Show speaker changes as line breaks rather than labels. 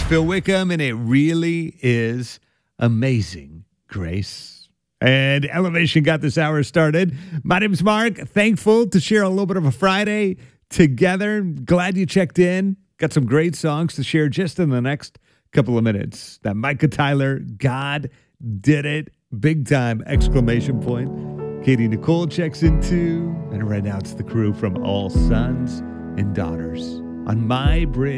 Phil Wickham, and it really is amazing grace. And Elevation got this hour started. My name's Mark. Thankful to share a little bit of a Friday together. Glad you checked in. Got some great songs to share just in the next couple of minutes. That Micah Tyler, God did it. Big time exclamation point. Katie Nicole checks in too. And right now it's the crew from All Sons and Daughters on My Bridge.